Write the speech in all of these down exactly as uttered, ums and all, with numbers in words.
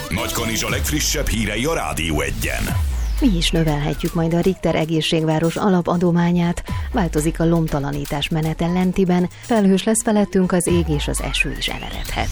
Nagykanizsa legfrissebb hírei a Rádió Egyen. Mi is növelhetjük majd a Richter egészségváros alapadományát. Változik a lomtalanítás menete Lentiben, felhős lesz felettünk az ég és az eső is eleredhet.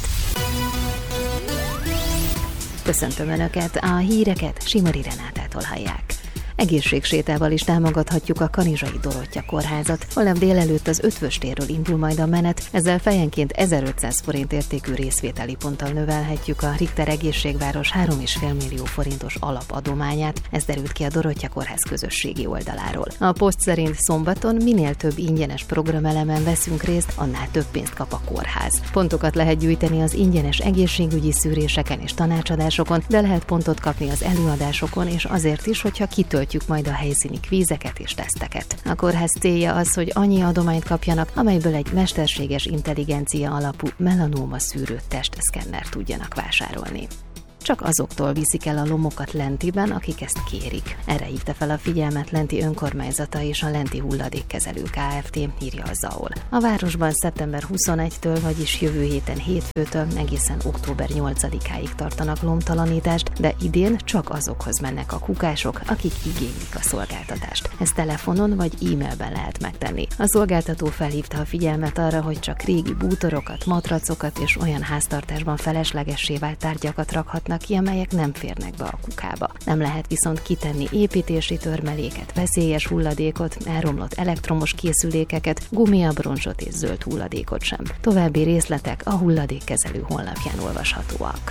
Köszöntöm Önöket, a híreket Simari Renátától hallják. Egészségsétával is támogathatjuk a Kanizsai Dorottya Kórházat. Holnap délelőtt az Ötvös térről indul majd a menet, ezzel fejenként ezerötszáz forint értékű részvételi ponttal növelhetjük a Richter egészségváros három egész öt millió forintos alapadományát, ez derült ki a Dorottya Kórház közösségi oldaláról. A poszt szerint szombaton minél több ingyenes programelemen veszünk részt, annál több pénzt kap a kórház. Pontokat lehet gyűjteni az ingyenes egészségügyi szűréseken és tanácsadásokon, de lehet pontot kapni az előadásokon, és azért is, hogyha kitölt majd a helyszíni kvízeket és teszteket. A kórház célja az, hogy annyi adományt kapjanak, amelyből egy mesterséges intelligencia alapú melanóma szűrő testszkenner tudjanak vásárolni. Csak azoktól viszik el a lomokat Lentiben, akik ezt kérik. Erre hívta fel a figyelmet Lenti önkormányzata és a Lenti Hulladékkezelő Kft. Írja a zé á o el. A városban szeptember huszonegyedikétől, vagyis jövő héten hétfőtől egészen október nyolcadikáig tartanak lomtalanítást, de idén csak azokhoz mennek a kukások, akik igénylik a szolgáltatást. Ezt telefonon vagy e-mailben lehet megtenni. A szolgáltató felhívta a figyelmet arra, hogy csak régi bútorokat, matracokat és olyan háztartásban feleslegessé vált tárgyakat rakhatnak ki, amelyek nem férnek be a kukába. Nem lehet viszont kitenni építési törmeléket, veszélyes hulladékot, elromlott elektromos készülékeket, gumiabroncsot és zöld hulladékot sem. További részletek a hulladékkezelő honlapján olvashatóak.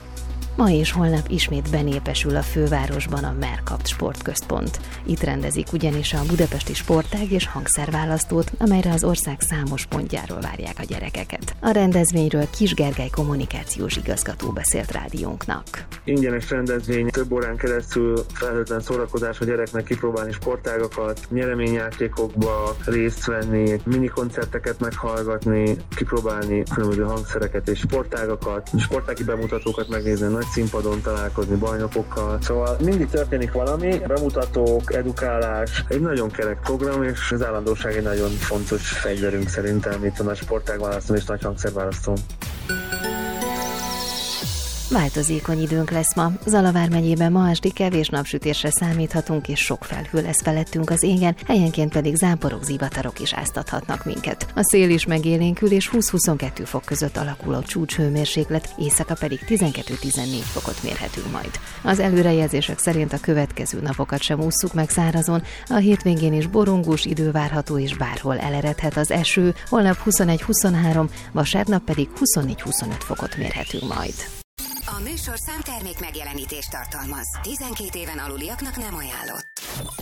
Ma és holnap ismét benépesül a fővárosban a Mercapt Sportközpont. Itt rendezik ugyanis a budapesti sportág és hangszerválasztót, amelyre az ország számos pontjáról várják a gyerekeket. A rendezvényről Kis Gergely kommunikációs igazgató beszélt rádiónknak. Ingyenes rendezvény, több órán keresztül felhőtlen szórakozás a gyereknek, kipróbálni sportágakat, nyereményjátékokba részt venni, minikoncerteket meghallgatni, kipróbálni különböző hangszereket és sportágakat, sportági bemutatókat megnézni nagy színpadon, találkozni bajnokokkal. Szóval mindig történik valami, bemutatók, edukálás, egy nagyon kerek program, és az állandóság egy nagyon fontos fegyverünk szerintem itt a nagy sportágválasztón és nagy hangszerválasztón. Változékony időnk lesz ma. Zala vármegyében ma esti kevés napsütésre számíthatunk, és sok felhő lesz felettünk az égen, helyenként pedig záporok, zivatarok is áztathatnak minket. A szél is megélénkül, és húsz-huszonkettő fok között alakul a csúcshőmérséklet, éjszaka pedig tizenkettő-tizennégy fokot mérhetünk majd. Az előrejelzések szerint a következő napokat sem ússzuk meg szárazon, a hétvégén is borongós idő várható, és bárhol eleredhet az eső, holnap huszonegy-huszonhárom, vasárnap pedig huszonnégy-huszonöt fokot mérhetünk majd. A műsorszám termék megjelenítést tartalmaz. tizenkét éven aluliaknak nem ajánlott.